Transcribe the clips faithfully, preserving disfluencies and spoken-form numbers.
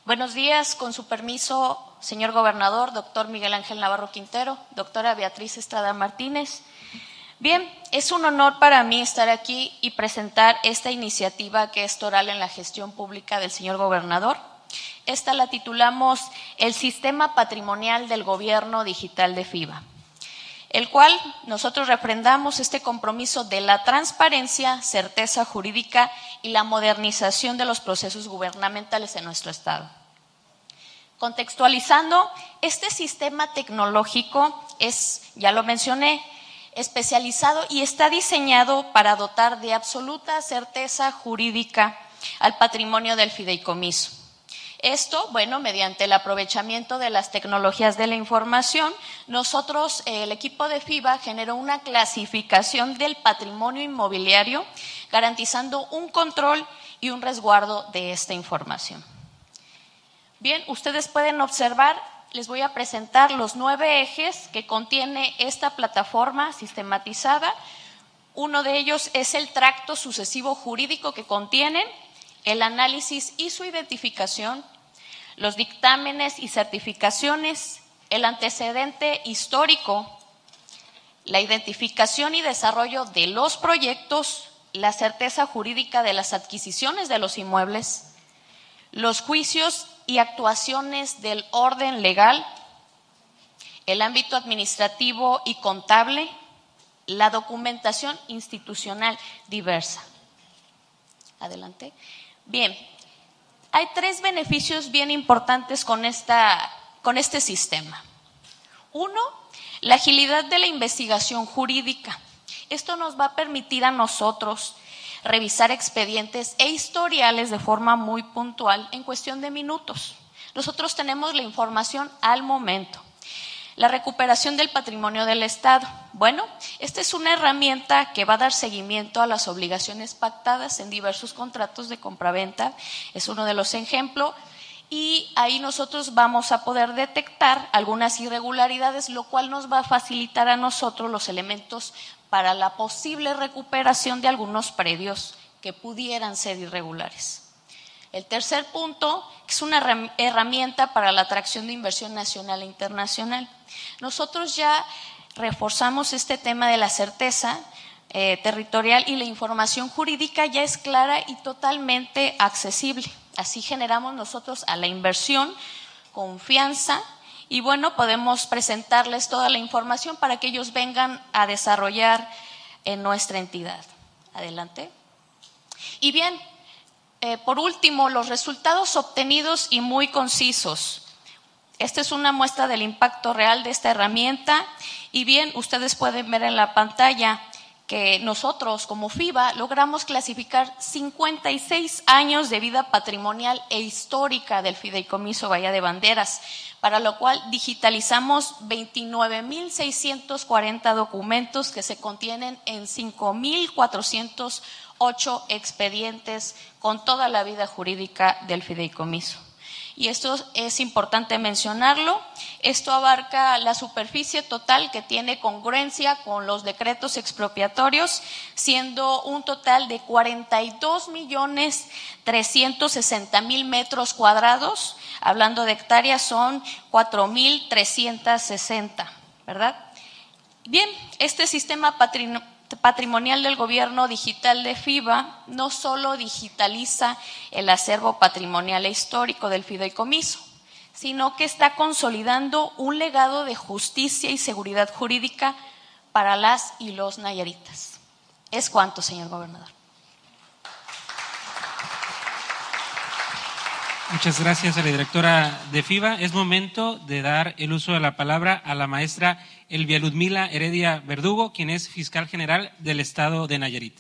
Buenos días, con su permiso, señor gobernador, doctor Miguel Ángel Navarro Quintero, doctora Beatriz Estrada Martínez. Bien, es un honor para mí estar aquí y presentar esta iniciativa que es toral en la gestión pública del señor gobernador. Esta la titulamos El Sistema Patrimonial del Gobierno Digital de FIBA, el cual nosotros refrendamos este compromiso de la transparencia, certeza jurídica y la modernización de los procesos gubernamentales en nuestro Estado. Contextualizando, este sistema tecnológico es, ya lo mencioné, especializado y está diseñado para dotar de absoluta certeza jurídica al patrimonio del fideicomiso. Esto, bueno, mediante el aprovechamiento de las tecnologías de la información, nosotros, el equipo de FIBA, generó una clasificación del patrimonio inmobiliario, garantizando un control y un resguardo de esta información. Bien, ustedes pueden observar, les voy a presentar los nueve ejes que contiene esta plataforma sistematizada. Uno de ellos es el tracto sucesivo jurídico que contienen, el análisis y su identificación, los dictámenes y certificaciones, el antecedente histórico, la identificación y desarrollo de los proyectos, la certeza jurídica de las adquisiciones de los inmuebles, los juicios y actuaciones del orden legal, el ámbito administrativo y contable, la documentación institucional diversa. Adelante. Bien, hay tres beneficios bien importantes con, esta, con este sistema. Uno, la agilidad de la investigación jurídica. Esto nos va a permitir a nosotros revisar expedientes e historiales de forma muy puntual en cuestión de minutos. Nosotros tenemos la información al momento. La recuperación del patrimonio del Estado. Bueno, esta es una herramienta que va a dar seguimiento a las obligaciones pactadas en diversos contratos de compraventa. Es uno de los ejemplos. Y ahí nosotros vamos a poder detectar algunas irregularidades, lo cual nos va a facilitar a nosotros los elementos para la posible recuperación de algunos predios que pudieran ser irregulares. El tercer punto es una herramienta para la atracción de inversión nacional e internacional. Nosotros ya reforzamos este tema de la certeza eh, territorial y la información jurídica ya es clara y totalmente accesible. Así generamos nosotros a la inversión confianza y bueno, podemos presentarles toda la información para que ellos vengan a desarrollar en nuestra entidad. Adelante. Y bien, eh, por último, los resultados obtenidos y muy concisos. Esta es una muestra del impacto real de esta herramienta y bien, ustedes pueden ver en la pantalla que nosotros como FIBA logramos clasificar cincuenta y seis años de vida patrimonial e histórica del Fideicomiso Bahía de Banderas, para lo cual digitalizamos veintinueve mil seiscientos cuarenta documentos que se contienen en cinco mil cuatrocientos ocho expedientes con toda la vida jurídica del fideicomiso. Y esto es importante mencionarlo, esto abarca la superficie total que tiene congruencia con los decretos expropiatorios, siendo un total de cuarenta y dos millones trescientos sesenta mil metros cuadrados, hablando de hectáreas son cuatro mil trescientos sesenta, ¿verdad? Bien, este sistema patrimonial patrimonial del gobierno digital de FIBA no solo digitaliza el acervo patrimonial e histórico del fideicomiso, sino que está consolidando un legado de justicia y seguridad jurídica para las y los nayaritas. Es cuanto, señor gobernador. Muchas gracias a la directora de FIBA. Es momento de dar el uso de la palabra a la maestra Elvia Ludmila Heredia Verdugo, quien es fiscal general del Estado de Nayarit.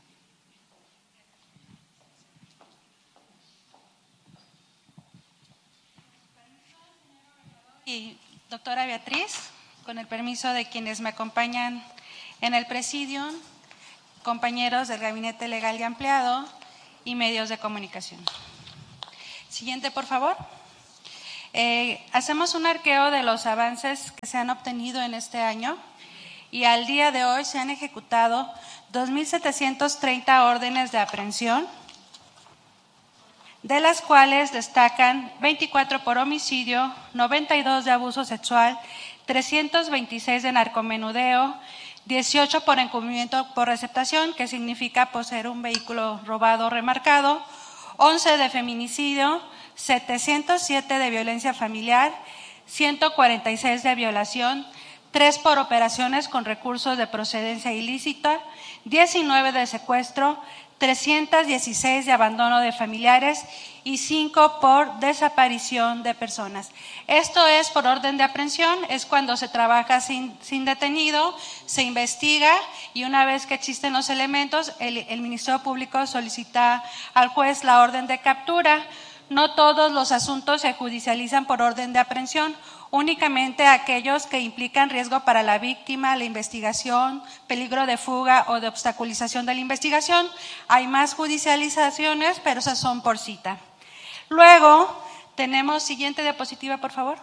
Y doctora Beatriz, con el permiso de quienes me acompañan en el presidium, compañeros del Gabinete Legal y Ampliado y medios de comunicación. Siguiente, por favor. Eh, hacemos un arqueo de los avances que se han obtenido en este año y al día de hoy se han ejecutado dos mil setecientos treinta órdenes de aprehensión, de las cuales destacan veinticuatro por homicidio, noventa y dos de abuso sexual, trescientos veintiséis de narcomenudeo, dieciocho por encubrimiento por receptación, que significa poseer un vehículo robado o remarcado, once de feminicidio, setecientos siete de violencia familiar, ciento cuarenta y seis de violación, tres por operaciones con recursos de procedencia ilícita, diecinueve de secuestro, trescientos dieciséis de abandono de familiares y cinco por desaparición de personas. Esto es por orden de aprehensión, es cuando se trabaja sin, sin detenido, se investiga y una vez que existen los elementos, el, el Ministerio Público solicita al juez la orden de captura. No todos los asuntos se judicializan por orden de aprehensión, únicamente aquellos que implican riesgo para la víctima, la investigación, peligro de fuga o de obstaculización de la investigación. Hay más judicializaciones, pero esas son por cita. Luego, tenemos, siguiente diapositiva, por favor.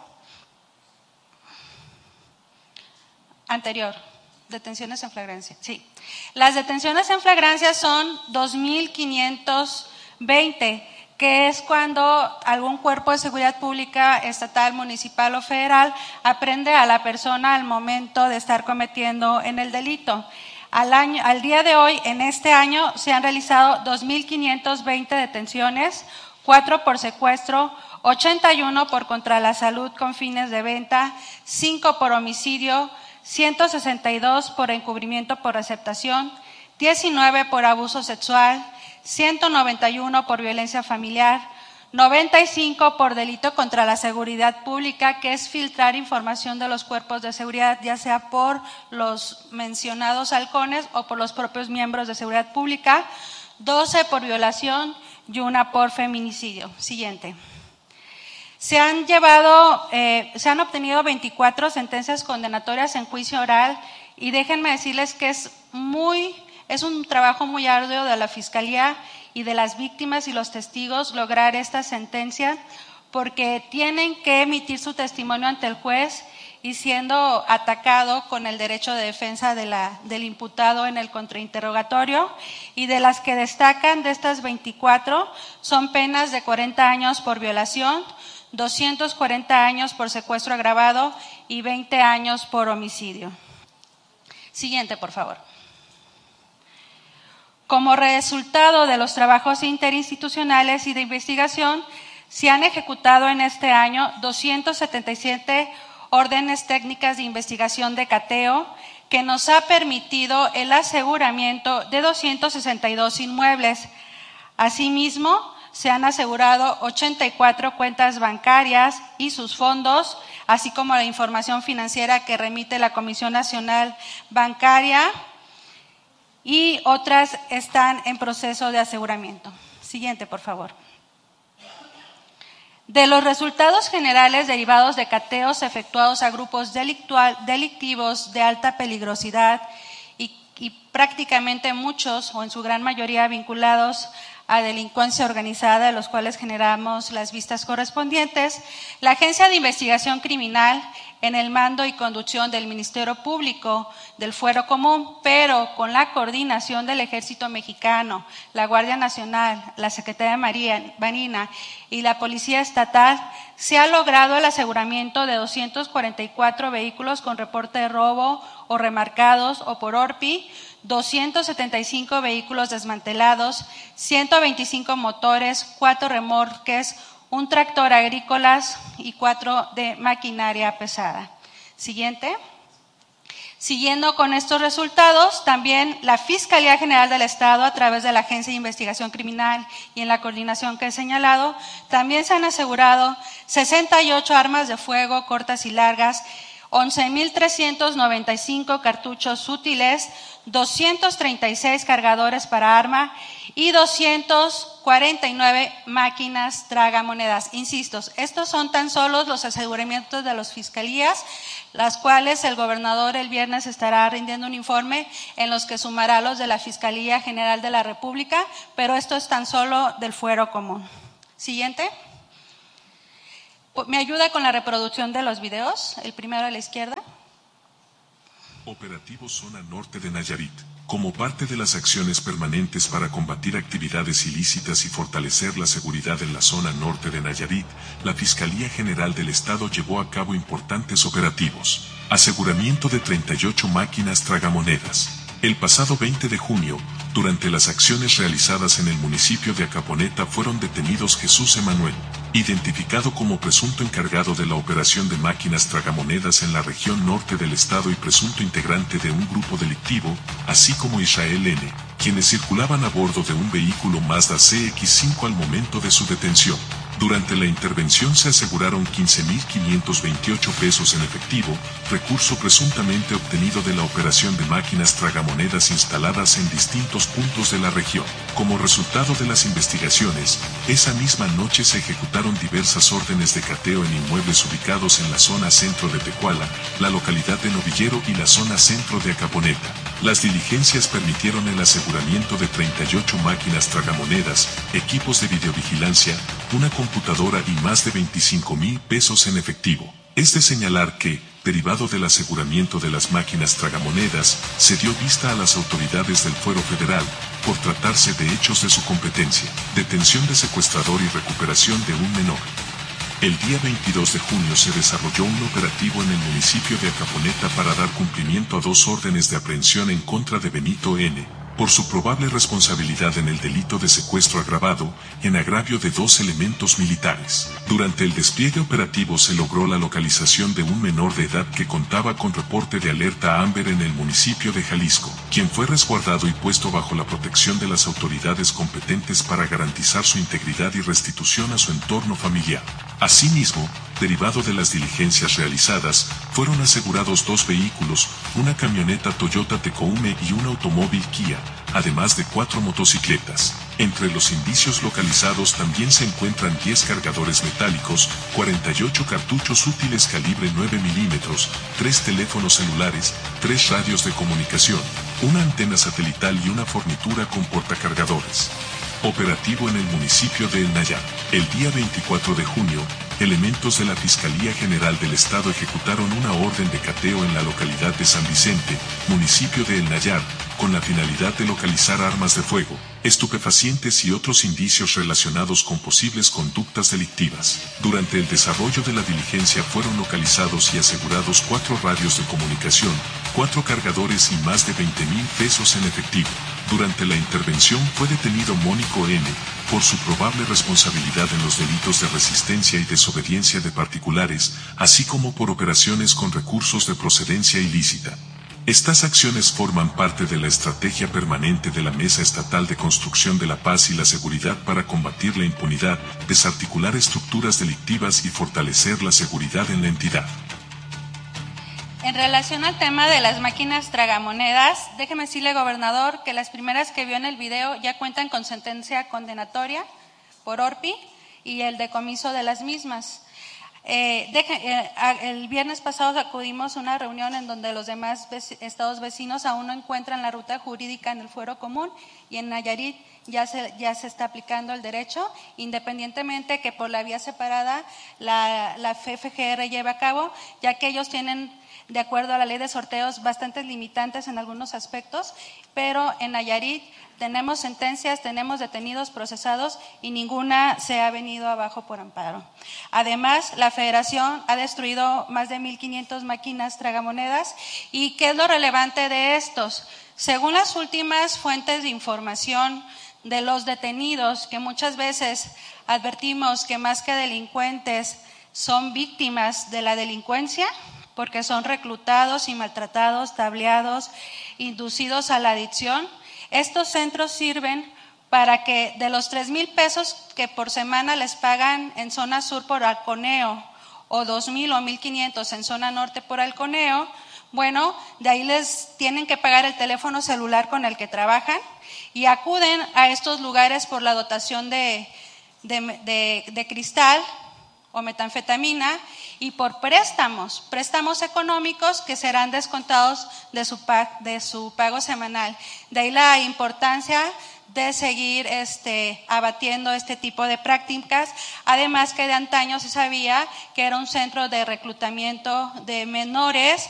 Anterior, detenciones en flagrancia. Sí. Las detenciones en flagrancia son dos mil quinientos veinte, que es cuando algún cuerpo de seguridad pública, estatal, municipal o federal, aprende a la persona al momento de estar cometiendo en el delito. Al, año, al día de hoy, en este año, se han realizado dos mil quinientos veinte detenciones, cuatro por secuestro, ochenta y uno por contra la salud con fines de venta, cinco por homicidio, ciento sesenta y dos por encubrimiento por receptación, diecinueve por abuso sexual, ciento noventa y uno por violencia familiar, noventa y cinco por delito contra la seguridad pública, que es filtrar información de los cuerpos de seguridad, ya sea por los mencionados halcones o por los propios miembros de seguridad pública, doce por violación y una por feminicidio. Siguiente. Se han llevado, eh, se han obtenido veinticuatro sentencias condenatorias en juicio oral y déjenme decirles que es muy, es un trabajo muy arduo de la Fiscalía y de las víctimas y los testigos lograr esta sentencia, porque tienen que emitir su testimonio ante el juez y siendo atacado con el derecho de defensa de la, del imputado en el contrainterrogatorio, y de las que destacan de estas veinticuatro son penas de cuarenta años por violación, doscientos cuarenta años por secuestro agravado y veinte años por homicidio. Siguiente, por favor. Como resultado de los trabajos interinstitucionales y de investigación, se han ejecutado en este año doscientas setenta y siete órdenes técnicas de investigación de cateo, que nos ha permitido el aseguramiento de doscientos sesenta y dos inmuebles. Asimismo, se han asegurado ochenta y cuatro cuentas bancarias y sus fondos, así como la información financiera que remite la Comisión Nacional Bancaria, y otras están en proceso de aseguramiento. Siguiente, por favor. De los resultados generales derivados de cateos efectuados a grupos delictual, delictivos de alta peligrosidad y, y prácticamente muchos, o en su gran mayoría, vinculados a delincuencia organizada, de los cuales generamos las vistas correspondientes, la Agencia de Investigación Criminal, en el mando y conducción del Ministerio Público, del Fuero Común, pero con la coordinación del Ejército Mexicano, la Guardia Nacional, la Secretaría de Marina y la Policía Estatal, se ha logrado el aseguramiento de doscientos cuarenta y cuatro vehículos con reporte de robo o remarcados o por O R P I, doscientos setenta y cinco vehículos desmantelados, ciento veinticinco motores, cuatro remolques, un tractor agrícolas y cuatro de maquinaria pesada. Siguiente. Siguiendo con estos resultados, también la Fiscalía General del Estado, a través de la Agencia de Investigación Criminal y en la coordinación que he señalado, también se han asegurado sesenta y ocho armas de fuego cortas y largas, once mil trescientos noventa y cinco cartuchos útiles, doscientos treinta y seis cargadores para arma y doscientos cuarenta y nueve máquinas tragamonedas. Insisto, estos son tan solo los aseguramientos de las fiscalías, las cuales el gobernador el viernes estará rindiendo un informe en los que sumará los de la Fiscalía General de la República, pero esto es tan solo del fuero común. Siguiente. ¿Me ayuda con la reproducción de los videos? El primero a la izquierda. Operativo Zona Norte de Nayarit. Como parte de las acciones permanentes para combatir actividades ilícitas y fortalecer la seguridad en la zona norte de Nayarit, la Fiscalía General del Estado llevó a cabo importantes operativos. Aseguramiento de treinta y ocho máquinas tragamonedas. El pasado veinte de junio, durante las acciones realizadas en el municipio de Acaponeta, fueron detenidos Jesús Emanuel, identificado como presunto encargado de la operación de máquinas tragamonedas en la región norte del estado y presunto integrante de un grupo delictivo, así como Israel N., quienes circulaban a bordo de un vehículo Mazda C X cinco al momento de su detención. Durante la intervención se aseguraron quince mil quinientos veintiocho pesos en efectivo, recurso presuntamente obtenido de la operación de máquinas tragamonedas instaladas en distintos puntos de la región. Como resultado de las investigaciones, esa misma noche se ejecutaron diversas órdenes de cateo en inmuebles ubicados en la zona centro de Tecuala, la localidad de Novillero y la zona centro de Acaponeta. Las diligencias permitieron el aseguramiento de treinta y ocho máquinas tragamonedas, equipos de videovigilancia, una computadora y más de veinticinco mil pesos en efectivo. Es de señalar que, derivado del aseguramiento de las máquinas tragamonedas, se dio vista a las autoridades del Fuero Federal, por tratarse de hechos de su competencia, detención de secuestrador y recuperación de un menor. El día veintidós de junio se desarrolló un operativo en el municipio de Acaponeta para dar cumplimiento a dos órdenes de aprehensión en contra de Benito N., por su probable responsabilidad en el delito de secuestro agravado, en agravio de dos elementos militares. Durante el despliegue operativo se logró la localización de un menor de edad que contaba con reporte de alerta Amber en el municipio de Jalisco, quien fue resguardado y puesto bajo la protección de las autoridades competentes para garantizar su integridad y restitución a su entorno familiar. Asimismo, derivado de las diligencias realizadas, fueron asegurados dos vehículos, una camioneta Toyota Tecoume y un automóvil Kia, además de cuatro motocicletas. Entre los indicios localizados también se encuentran diez cargadores metálicos, cuarenta y ocho cartuchos útiles calibre nueve milímetros, tres teléfonos celulares, tres radios de comunicación, una antena satelital y una fornitura con portacargadores. Operativo en el municipio de El Nayar. El día veinticuatro de junio, elementos de la Fiscalía General del Estado ejecutaron una orden de cateo en la localidad de San Vicente, municipio de El Nayar, con la finalidad de localizar armas de fuego, estupefacientes y otros indicios relacionados con posibles conductas delictivas. Durante el desarrollo de la diligencia fueron localizados y asegurados cuatro radios de comunicación, cuatro cargadores y más de veinte mil pesos en efectivo. Durante la intervención fue detenido Mónico N., por su probable responsabilidad en los delitos de resistencia y desobediencia de particulares, así como por operaciones con recursos de procedencia ilícita. Estas acciones forman parte de la estrategia permanente de la Mesa Estatal de Construcción de la Paz y la Seguridad para combatir la impunidad, desarticular estructuras delictivas y fortalecer la seguridad en la entidad. En relación al tema de las máquinas tragamonedas, déjeme decirle, gobernador, que las primeras que vio en el video ya cuentan con sentencia condenatoria por O R P I y el decomiso de las mismas. Eh, deje, eh, el viernes pasado acudimos a una reunión en donde los demás vec- estados vecinos aún no encuentran la ruta jurídica en el fuero común, y en Nayarit ya se, ya se está aplicando el derecho, independientemente que por la vía separada la, la F F G R lleve a cabo, ya que ellos tienen, de acuerdo a la ley de sorteos, bastantes limitantes en algunos aspectos, pero en Nayarit tenemos sentencias, tenemos detenidos, procesados, y ninguna se ha venido abajo por amparo. Además, la Federación ha destruido más de mil quinientas máquinas tragamonedas. ¿Y qué es lo relevante de estos? Según las últimas fuentes de información de los detenidos, que muchas veces advertimos que más que delincuentes son víctimas de la delincuencia, porque son reclutados y maltratados, tableados, inducidos a la adicción. Estos centros sirven para que de los tres mil pesos que por semana les pagan en zona sur por halconeo, o dos mil o mil quinientos en zona norte por halconeo, bueno, de ahí les tienen que pagar el teléfono celular con el que trabajan, y acuden a estos lugares por la dotación de, de, de, de cristal o metanfetamina, y por préstamos, préstamos económicos que serán descontados de su, de su pago semanal. De ahí la importancia de seguir este, abatiendo este tipo de prácticas, además que de antaño se sabía que era un centro de reclutamiento de menores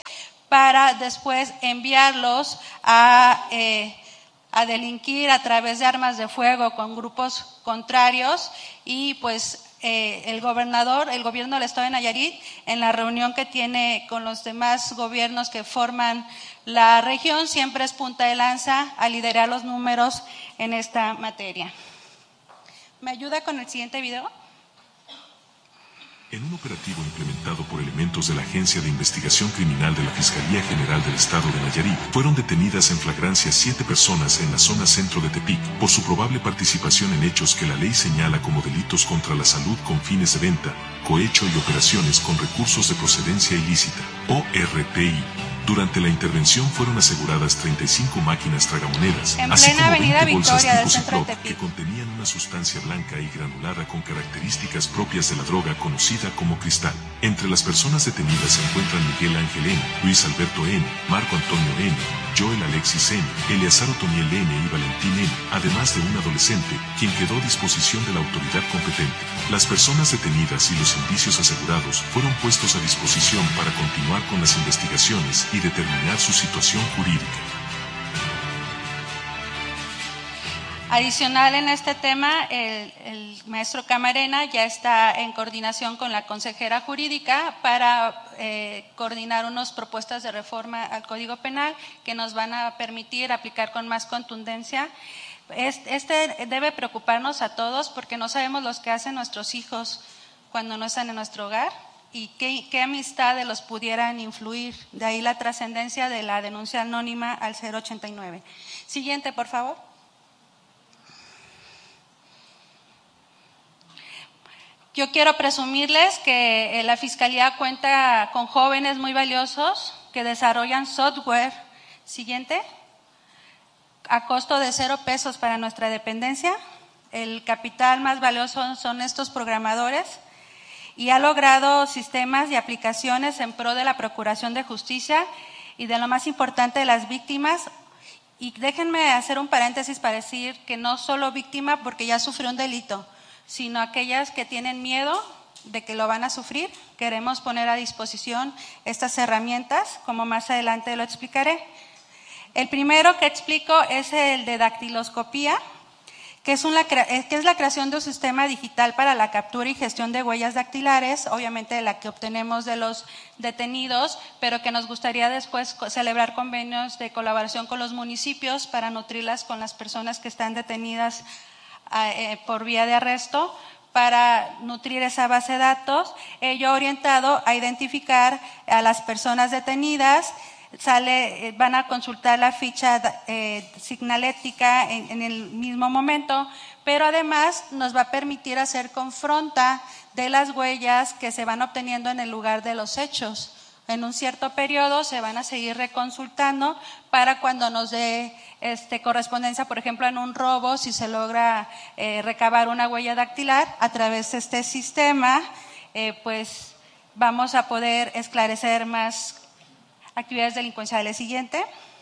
para después enviarlos a, eh, a delinquir a través de armas de fuego con grupos contrarios. Y pues eh, el gobernador, el gobierno del estado de Nayarit, en la reunión que tiene con los demás gobiernos que forman la región, siempre es punta de lanza a liderar los números en esta materia. ¿Me ayuda con el siguiente video? En un operativo implementado por elementos de la Agencia de Investigación Criminal de la Fiscalía General del Estado de Nayarit, fueron detenidas en flagrancia siete personas en la zona centro de Tepic por su probable participación en hechos que la ley señala como delitos contra la salud con fines de venta, cohecho y operaciones con recursos de procedencia ilícita, o R P I. Durante la intervención fueron aseguradas treinta y cinco máquinas tragamonedas, en así plena como Avenida veinte bolsas Victoria del tipo centro de Ziploc que Tepic. contenían una sustancia blanca y granulada con características propias de la droga conocida como cristal. Entre las personas detenidas se encuentran Miguel Ángel N., Luis Alberto N., Marco Antonio N., Joel Alexis N., Eleazar Otoniel N. y Valentín N., además de un adolescente, quien quedó a disposición de la autoridad competente. Las personas detenidas y los indicios asegurados fueron puestos a disposición para continuar con las investigaciones y determinar su situación jurídica. Adicional en este tema, el, el maestro Camarena ya está en coordinación con la consejera jurídica para eh, coordinar unas propuestas de reforma al Código Penal que nos van a permitir aplicar con más contundencia. Este debe preocuparnos a todos porque no sabemos los que hacen nuestros hijos cuando no están en nuestro hogar y qué, qué amistades los pudieran influir. De ahí la trascendencia de la denuncia anónima al cero ochenta y nueve. Siguiente, por favor. Yo quiero presumirles que la Fiscalía cuenta con jóvenes muy valiosos que desarrollan software. Siguiente. A costo de cero pesos para nuestra dependencia. El capital más valioso son estos programadores y ha logrado sistemas y aplicaciones en pro de la procuración de justicia y de lo más importante de las víctimas. Y déjenme hacer un paréntesis para decir que no solo víctima porque ya sufrió un delito, sino aquellas que tienen miedo de que lo van a sufrir. Queremos poner a disposición estas herramientas, como más adelante lo explicaré. El primero que explico es el de dactiloscopía, que es, una, que es la creación de un sistema digital para la captura y gestión de huellas dactilares, obviamente de la que obtenemos de los detenidos, pero que nos gustaría después celebrar convenios de colaboración con los municipios para nutrirlas con las personas que están detenidas eh, por vía de arresto, para nutrir esa base de datos, ello orientado a identificar a las personas detenidas. Sale, van a consultar la ficha eh, signalética en, en el mismo momento, pero además nos va a permitir hacer confronta de las huellas que se van obteniendo en el lugar de los hechos. En un cierto periodo se van a seguir reconsultando para cuando nos dé este, correspondencia, por ejemplo, en un robo, si se logra eh, recabar una huella dactilar a través de este sistema, eh, pues vamos a poder esclarecer más actividades delincuenciales. Siguiente.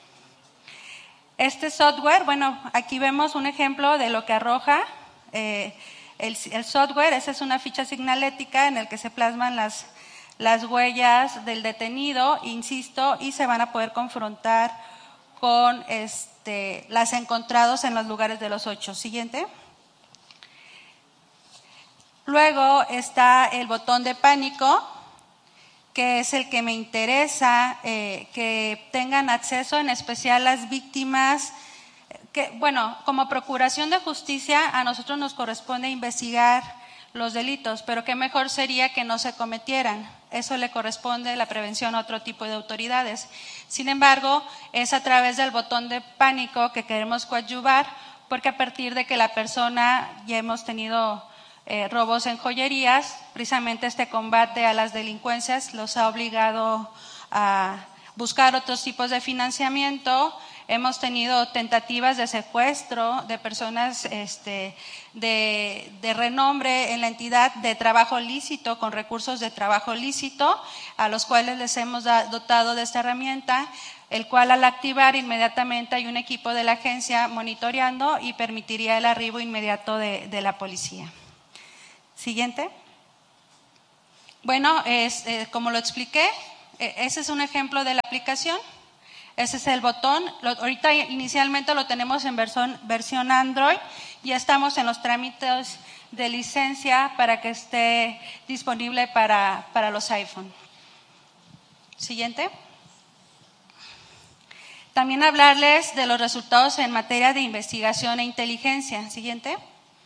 Este software, bueno, aquí vemos un ejemplo de lo que arroja eh, el, el software. Esa es una ficha signalética en el que se plasman las, las huellas del detenido, insisto, y se van a poder confrontar con este, las encontrados en los lugares de los hechos. Siguiente. Luego está el botón de pánico, que es el que me interesa eh, que tengan acceso, en especial las víctimas, que, bueno, como Procuración de Justicia a nosotros nos corresponde investigar los delitos, pero qué mejor sería que no se cometieran. Eso le corresponde la prevención a otro tipo de autoridades. Sin embargo, es a través del botón de pánico que queremos coadyuvar, porque a partir de que la persona, ya hemos tenido Eh, robos en joyerías, precisamente este combate a las delincuencias los ha obligado a buscar otros tipos de financiamiento. Hemos tenido tentativas de secuestro de personas este, de, de renombre en la entidad, de trabajo lícito, con recursos de trabajo lícito, a los cuales les hemos dotado de esta herramienta, el cual al activar inmediatamente hay un equipo de la agencia monitoreando y permitiría el arribo inmediato de, de la policía. Siguiente. Bueno, es, eh, como lo expliqué, Ese es un ejemplo de la aplicación. Ese es el botón. Lo, ahorita inicialmente lo tenemos en versión, versión Android. Ya estamos en los trámites de licencia para que esté disponible para, para los iPhone. Siguiente. También hablarles de los resultados en materia de investigación e inteligencia. Siguiente.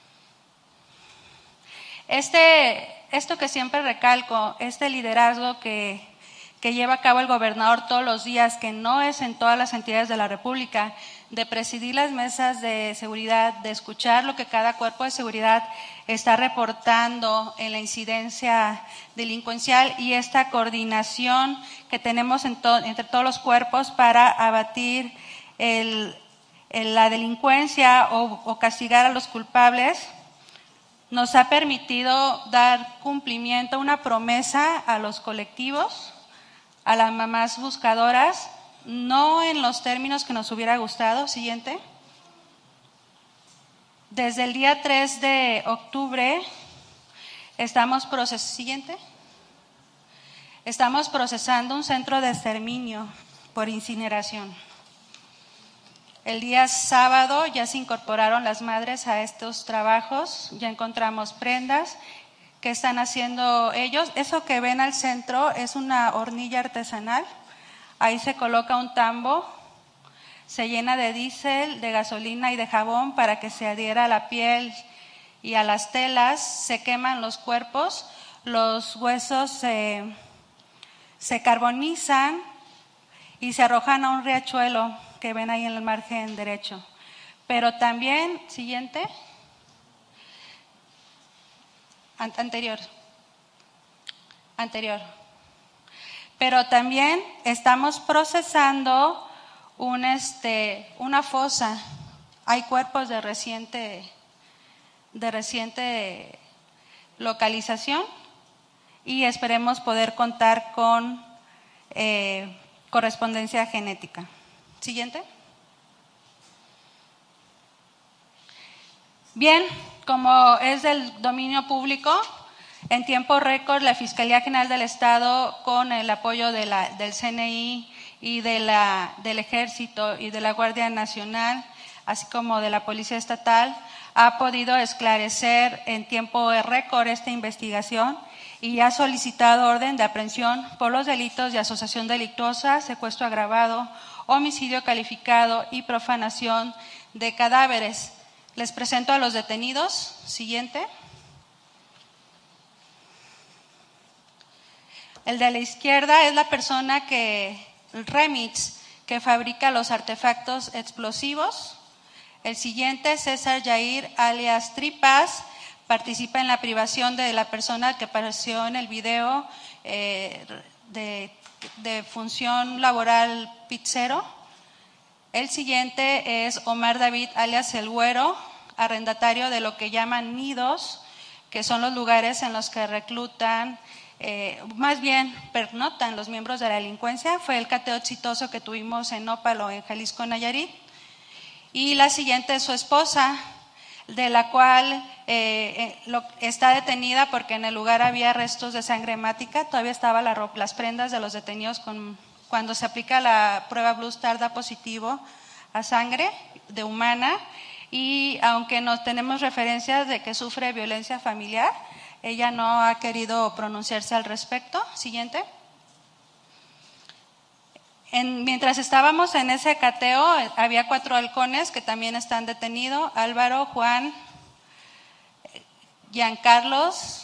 Este, esto que siempre recalco, este liderazgo que, que lleva a cabo el gobernador todos los días, que no es en todas las entidades de la República, de presidir las mesas de seguridad, de escuchar lo que cada cuerpo de seguridad está reportando en la incidencia delincuencial y esta coordinación que tenemos en to, entre todos los cuerpos para abatir el, el, la delincuencia o, o castigar a los culpables, nos ha permitido dar cumplimiento a una promesa a los colectivos, a las mamás buscadoras, no en los términos que nos hubiera gustado. Siguiente. Desde el día tres de octubre estamos proces- Siguiente. Estamos procesando un centro de exterminio por incineración. El día sábado ya se incorporaron las madres a estos trabajos, ya encontramos prendas que están haciendo ellos. Eso que ven al centro es una hornilla artesanal. Ahí se coloca un tambo, se llena de diésel, de gasolina y de jabón para que se adhiera a la piel y a las telas. Se queman los cuerpos, los huesos se, se carbonizan y se arrojan a un riachuelo que ven ahí en el margen derecho. Pero también, siguiente, anterior, anterior. Pero también estamos procesando un, este, una fosa. Hay cuerpos de reciente, de reciente localización y esperemos poder contar con eh, correspondencia genética. Siguiente. Bien, como es del dominio público, en tiempo récord la Fiscalía General del Estado, con el apoyo de la, del C N I y de la, del Ejército y de la Guardia Nacional, así como de la Policía Estatal, ha podido esclarecer en tiempo récord esta investigación y ha solicitado orden de aprehensión por los delitos de asociación delictuosa, secuestro agravado, homicidio calificado y profanación de cadáveres. Les presento a los detenidos. Siguiente. El de la izquierda es la persona que, el Remix, que fabrica los artefactos explosivos. El siguiente, César Yair, alias Tripas, participa en la privación de la persona que apareció en el video eh, de, de función laboral pizzero. El siguiente es Omar David, alias El Güero, arrendatario de lo que llaman nidos, que son los lugares en los que reclutan, eh, más bien pernotan los miembros de la delincuencia. Fue el cateo exitoso que tuvimos en Ópalo, en Jalisco, Nayarit. Y la siguiente es su esposa, de la cual eh, eh, lo, está detenida porque en el lugar había restos de sangre hemática. Todavía estaban la ropa, las prendas de los detenidos con, cuando se aplica la prueba Blue Star, da positivo a sangre de humana. Y aunque no tenemos referencias de que sufre violencia familiar, ella no ha querido pronunciarse al respecto. Siguiente. En, mientras estábamos en ese cateo, había cuatro halcones que también están detenidos: Álvaro, Juan, Giancarlos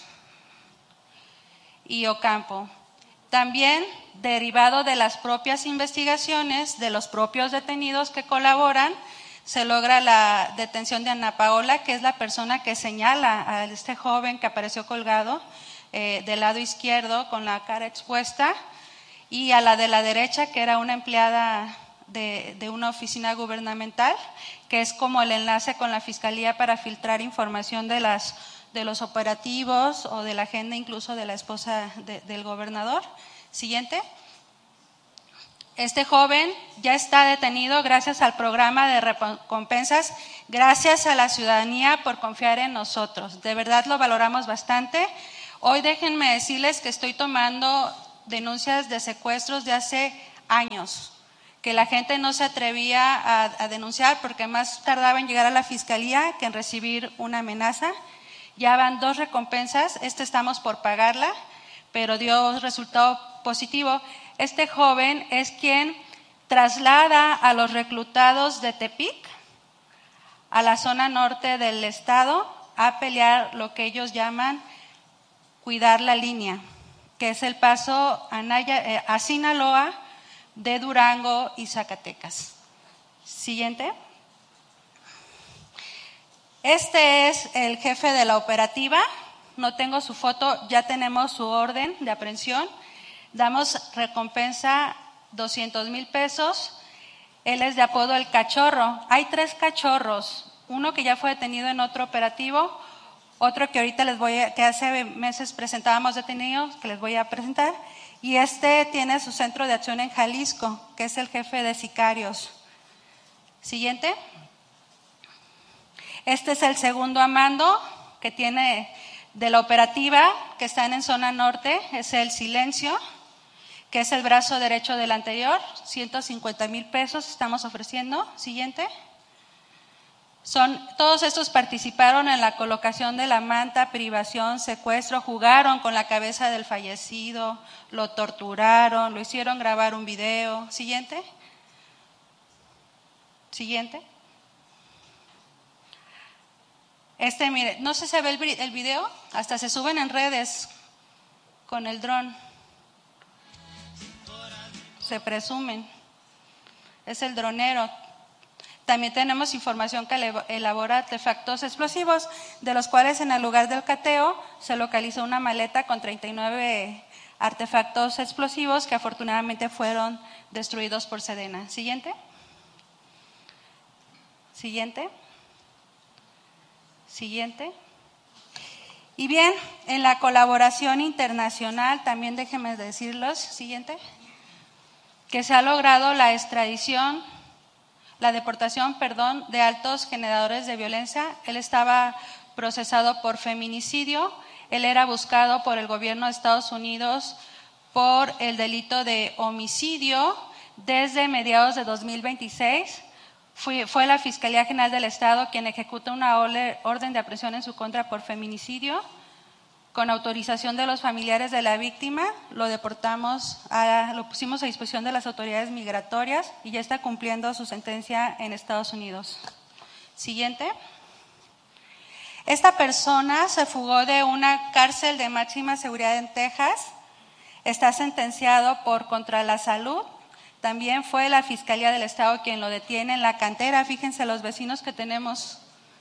y Ocampo. También, derivado de las propias investigaciones de los propios detenidos que colaboran, se logra la detención de Ana Paola, que es la persona que señala a este joven que apareció colgado eh, del lado izquierdo con la cara expuesta, y a la de la derecha, que era una empleada de, de una oficina gubernamental, que es como el enlace con la Fiscalía para filtrar información de, las, de los operativos o de la agenda incluso de la esposa de, del gobernador. Siguiente. Este joven ya está detenido gracias al programa de recompensas, gracias a la ciudadanía por confiar en nosotros. De verdad lo valoramos bastante. Hoy déjenme decirles que estoy tomando denuncias de secuestros de hace años, que la gente no se atrevía a, a denunciar porque más tardaba en llegar a la fiscalía que en recibir una amenaza. Ya van dos recompensas, esta estamos por pagarla, pero dio resultado positivo. Este joven es quien traslada a los reclutados de Tepic a la zona norte del estado a pelear lo que ellos llaman cuidar la línea, que es el paso a, Naya, eh, a Sinaloa de Durango y Zacatecas. Siguiente. Este es el jefe de la operativa, no tengo su foto, ya tenemos su orden de aprehensión, damos recompensa doscientos mil pesos, él es de apodo El Cachorro. Hay tres cachorros, uno que ya fue detenido en otro operativo, otro que ahorita les voy a, que hace meses presentábamos detenidos, que les voy a presentar, y este tiene su centro de acción en Jalisco, que es el jefe de sicarios. Siguiente. Este es el segundo a mando que tiene de la operativa, que están en zona norte, es el Silencio, que es el brazo derecho del anterior, ciento cincuenta mil pesos estamos ofreciendo. Siguiente. Son, todos estos participaron en la colocación de la manta, privación, secuestro, jugaron con la cabeza del fallecido, lo torturaron, lo hicieron grabar un video. Siguiente. Siguiente. Este, mire, no sé si se ve el, el video, hasta se suben en redes con el dron. Se presumen. Es el dronero. También tenemos información que elabora artefactos explosivos, de los cuales en el lugar del cateo se localizó una maleta con treinta y nueve artefactos explosivos que afortunadamente fueron destruidos por Sedena. Siguiente. Siguiente. Siguiente. Y bien, en la colaboración internacional, también déjenme decirlos, siguiente, que se ha logrado la extradición, la deportación, perdón, de altos generadores de violencia. Él estaba procesado por feminicidio, él era buscado por el gobierno de Estados Unidos por el delito de homicidio desde mediados de dos mil veintiséis. Fue, fue la Fiscalía General del Estado quien ejecuta una orden de aprehensión en su contra por feminicidio. Con autorización de los familiares de la víctima, lo deportamos, a, lo pusimos a disposición de las autoridades migratorias y ya está cumpliendo su sentencia en Estados Unidos. Siguiente. Esta persona se fugó de una cárcel de máxima seguridad en Texas, está sentenciado por contra la salud. También fue la Fiscalía del Estado quien lo detiene en la cantera, fíjense los vecinos que tenemos.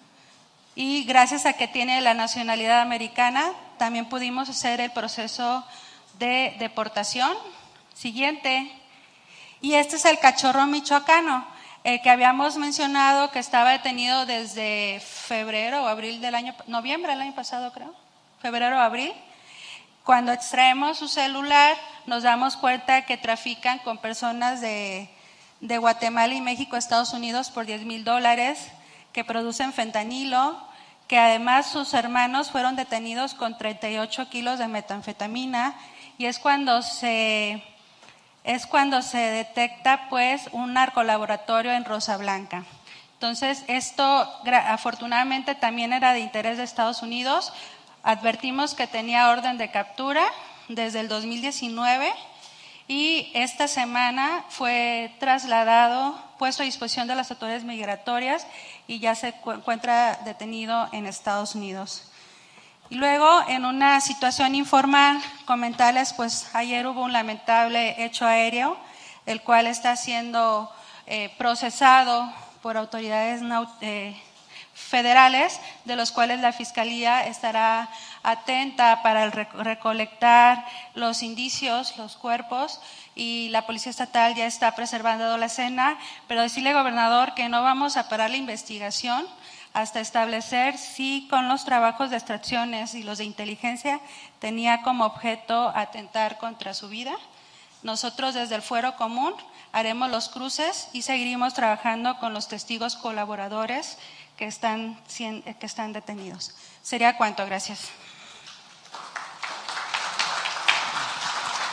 Y gracias a que tiene la nacionalidad americana, también pudimos hacer el proceso de deportación. Siguiente. Y este es el cachorro michoacano, el que habíamos mencionado que estaba detenido desde febrero o abril del año, noviembre del año pasado creo, febrero o abril. Cuando extraemos su celular, nos damos cuenta que trafican con personas de, de Guatemala y México a Estados Unidos por diez mil dólares, que producen fentanilo, que además sus hermanos fueron detenidos con treinta y ocho kilos de metanfetamina, y es cuando se, es cuando se detecta pues un narcolaboratorio en Rosa Blanca. Entonces, esto afortunadamente también era de interés de Estados Unidos. Advertimos que tenía orden de captura desde el dos mil diecinueve y esta semana fue trasladado, puesto a disposición de las autoridades migratorias y ya se encuentra detenido en Estados Unidos. Y luego, en una situación informal, comentarles, pues ayer hubo un lamentable hecho aéreo, el cual está siendo eh, procesado por autoridades eh, federales, de los cuales la Fiscalía estará atenta para el recolectar los indicios, los cuerpos, y la Policía Estatal ya está preservando la escena, pero decirle, gobernador, que no vamos a parar la investigación hasta establecer si con los trabajos de extracciones y los de inteligencia tenía como objeto atentar contra su vida. Nosotros desde el Fuero Común haremos los cruces y seguiremos trabajando con los testigos colaboradores que están, que están detenidos. Sería cuanto, gracias.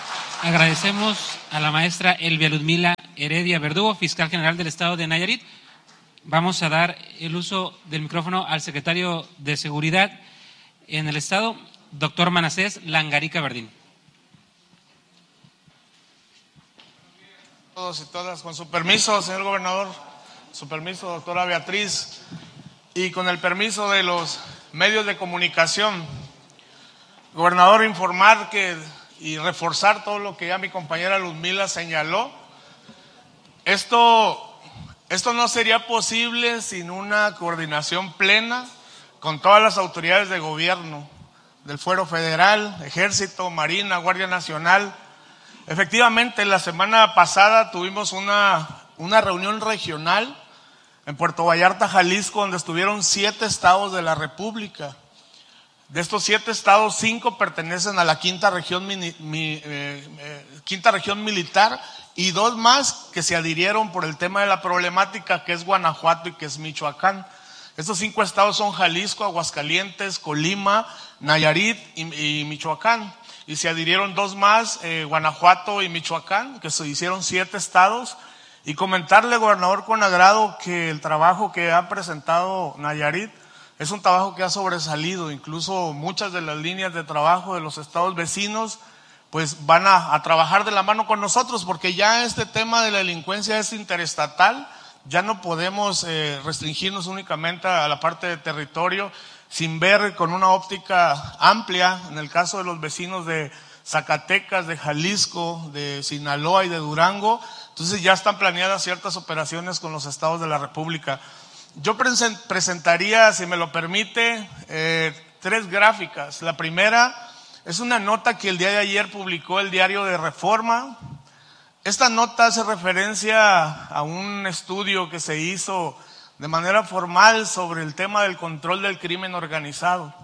Agradecemos a la maestra Elvia Ludmila Heredia Verdugo, fiscal general del estado de Nayarit. Vamos a dar el uso del micrófono al secretario de Seguridad en el estado, doctor Manasés Langarica Verdín. Todos y todas, con su permiso, señor gobernador, su permiso, doctora Beatriz, y con el permiso de los medios de comunicación, gobernador, informar que y reforzar todo lo que ya mi compañera Ludmila señaló. Esto, esto no sería posible sin una coordinación plena con todas las autoridades de gobierno, del Fuero Federal, Ejército, Marina, Guardia Nacional. Efectivamente, la semana pasada tuvimos una, una reunión regional en Puerto Vallarta, Jalisco, donde estuvieron siete estados de la República. De estos siete estados, cinco pertenecen a la quinta región, mini, mi, eh, eh, quinta región militar y dos más que se adhirieron por el tema de la problemática, que es Guanajuato y que es Michoacán. Estos cinco estados son Jalisco, Aguascalientes, Colima, Nayarit y, y Michoacán. Y se adhirieron dos más, eh, Guanajuato y Michoacán, que se hicieron siete estados. Y comentarle, gobernador, con agrado que el trabajo que ha presentado Nayarit es un trabajo que ha sobresalido. Incluso muchas de las líneas de trabajo de los estados vecinos pues van a, a trabajar de la mano con nosotros, porque ya este tema de la delincuencia es interestatal. Ya no podemos eh, restringirnos únicamente a la parte de territorio, sin ver con una óptica amplia, en el caso de los vecinos de Zacatecas, de Jalisco, de Sinaloa y de Durango. Entonces ya están planeadas ciertas operaciones con los estados de la República. Yo presentaría, si me lo permite, eh, tres gráficas. La primera es una nota que el día de ayer publicó el diario de Reforma. Esta nota hace referencia a un estudio que se hizo de manera formal sobre el tema del control del crimen organizado.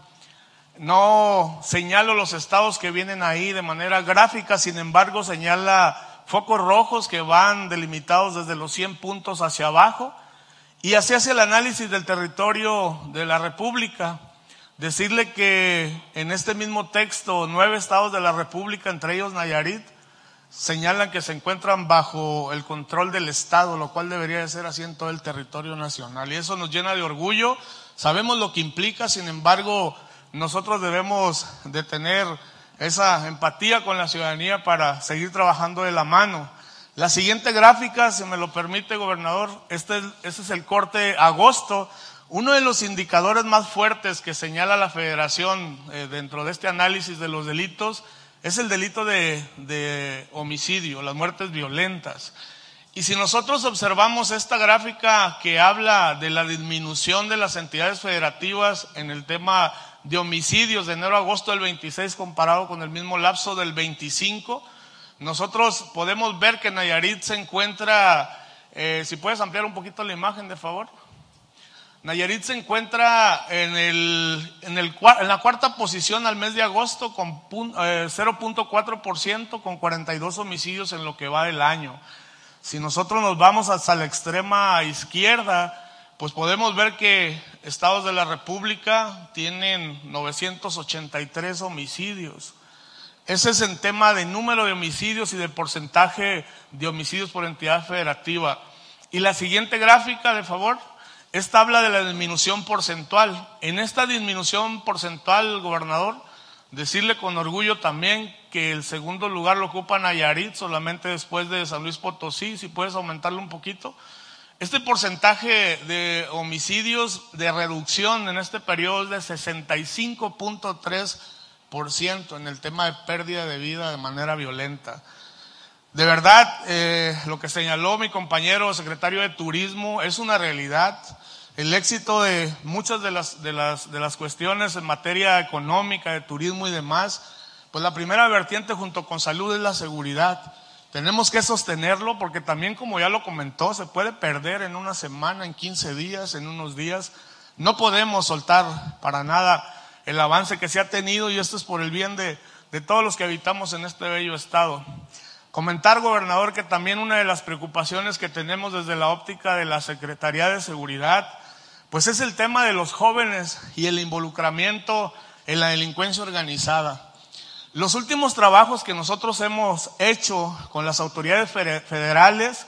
No señalo los estados que vienen ahí de manera gráfica, sin embargo señala focos rojos que van delimitados desde los cien puntos hacia abajo, y así hace el análisis del territorio de la República. Decirle que en este mismo texto, nueve estados de la República, entre ellos Nayarit, señalan que se encuentran bajo el control del Estado, lo cual debería de ser así en todo el territorio nacional. Y eso nos llena de orgullo. Sabemos lo que implica, sin embargo, nosotros debemos de tener esa empatía con la ciudadanía para seguir trabajando de la mano. La siguiente gráfica, si me lo permite, gobernador, este, este es el corte agosto. Uno de los indicadores más fuertes que señala la Federación eh, dentro de este análisis de los delitos es el delito de, de homicidio, las muertes violentas. Y si nosotros observamos esta gráfica que habla de la disminución de las entidades federativas en el tema de homicidios de enero a agosto del veintiséis comparado con el mismo lapso del veinticinco, nosotros podemos ver que Nayarit se encuentra, eh, si puedes ampliar un poquito la imagen, de favor. Nayarit se encuentra en, el, en, el, en la cuarta posición al mes de agosto con eh, cero punto cuatro por ciento, con cuarenta y dos homicidios en lo que va del año. Si nosotros nos vamos hasta la extrema izquierda, pues podemos ver que estados de la República tienen novecientos ochenta y tres homicidios. Ese es el tema de número de homicidios y de porcentaje de homicidios por entidad federativa. Y la siguiente gráfica, de favor. Esta habla de la disminución porcentual. En esta disminución porcentual, gobernador, decirle con orgullo también que el segundo lugar lo ocupa Nayarit, solamente después de San Luis Potosí. Si puedes aumentarlo un poquito. Este porcentaje de homicidios de reducción en este periodo es de sesenta y cinco punto tres por ciento en el tema de pérdida de vida de manera violenta. De verdad, eh, lo que señaló mi compañero secretario de Turismo es una realidad. El éxito de muchas de las, de las, de las cuestiones en materia económica, de turismo y demás, pues la primera vertiente junto con salud es la seguridad. Tenemos que sostenerlo porque también, como ya lo comentó, se puede perder en una semana, en quince días, en unos días. No podemos soltar para nada el avance que se ha tenido, y esto es por el bien de, de todos los que habitamos en este bello estado. Comentar, gobernador, que también una de las preocupaciones que tenemos desde la óptica de la Secretaría de Seguridad, pues es el tema de los jóvenes y el involucramiento en la delincuencia organizada. Los últimos trabajos que nosotros hemos hecho con las autoridades federales